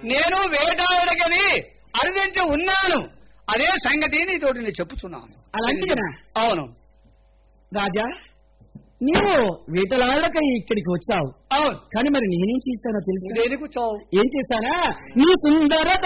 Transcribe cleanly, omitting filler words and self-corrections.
నేను వేటాడగని అరుదించి ఉన్నాను. అదే సంగతి నీతోటి నేను చెప్పుచున్నాను. అలాంటిదేనా? అవును రాజా, నీవు వేటలాడక ఇక్కడికి వచ్చావు. అవును. కానీ మరి నేనేం చేశానో తెలుసు. దేనికి వచ్చావు? ఏం చేశానా? నీ సుందర